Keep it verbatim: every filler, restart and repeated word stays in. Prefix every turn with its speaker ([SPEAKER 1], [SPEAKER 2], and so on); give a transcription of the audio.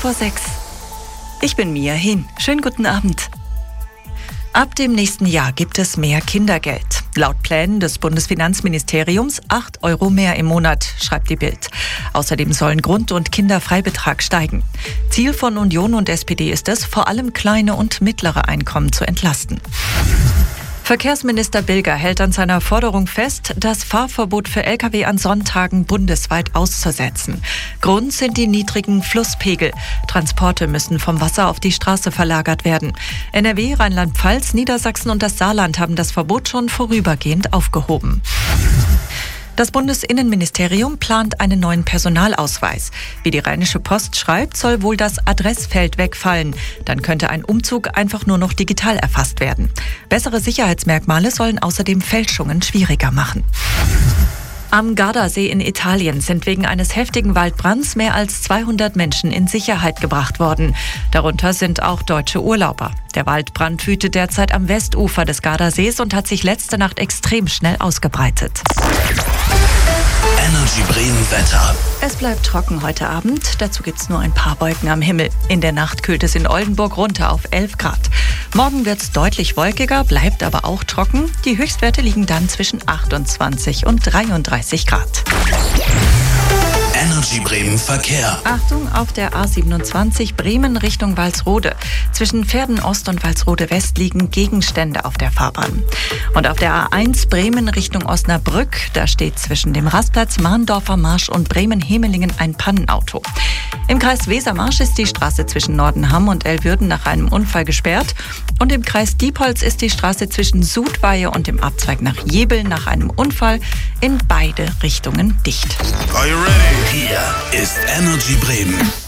[SPEAKER 1] vor sechs. Ich bin Mia Hin. Schönen guten Abend. Ab dem nächsten Jahr gibt es mehr Kindergeld. Laut Plänen des Bundesfinanzministeriums acht Euro mehr im Monat, schreibt die Bild. Außerdem sollen Grund- und Kinderfreibetrag steigen. Ziel von Union und S P D ist es, vor allem kleine und mittlere Einkommen zu entlasten. Verkehrsminister Bilger hält an seiner Forderung fest, das Fahrverbot für L K W an Sonntagen bundesweit auszusetzen. Grund sind die niedrigen Flusspegel. Transporte müssen vom Wasser auf die Straße verlagert werden. N R W, Rheinland-Pfalz, Niedersachsen und das Saarland haben das Verbot schon vorübergehend aufgehoben. Das Bundesinnenministerium plant einen neuen Personalausweis. Wie die Rheinische Post schreibt, soll wohl das Adressfeld wegfallen. Dann könnte ein Umzug einfach nur noch digital erfasst werden. Bessere Sicherheitsmerkmale sollen außerdem Fälschungen schwieriger machen. Am Gardasee in Italien sind wegen eines heftigen Waldbrands mehr als zweihundert Menschen in Sicherheit gebracht worden. Darunter sind auch deutsche Urlauber. Der Waldbrand wütet derzeit am Westufer des Gardasees und hat sich letzte Nacht extrem schnell ausgebreitet.
[SPEAKER 2] Energy Bremen Wetter.
[SPEAKER 1] Es bleibt trocken heute Abend, dazu gibt es nur ein paar Wolken am Himmel. In der Nacht kühlt es in Oldenburg runter auf elf Grad. Morgen wird es deutlich wolkiger, bleibt aber auch trocken. Die Höchstwerte liegen dann zwischen achtundzwanzig und dreiunddreißig Grad.
[SPEAKER 2] Energy Bremen Verkehr.
[SPEAKER 1] Achtung auf der A siebenundzwanzig Bremen Richtung Walsrode. Zwischen Pferden Ost und Walsrode West liegen Gegenstände auf der Fahrbahn. Und auf der A eins Bremen Richtung Osnabrück, da steht zwischen dem Rastplatz Mahndorfer Marsch und Bremen-Hemelingen ein Pannenauto. Im Kreis Wesermarsch ist die Straße zwischen Nordenham und Elbwürden nach einem Unfall gesperrt. Und im Kreis Diepholz ist die Straße zwischen Sudweihe und dem Abzweig nach Jebel nach einem Unfall in beide Richtungen dicht.
[SPEAKER 2] Are you ready? Hier ist Energy Bremen.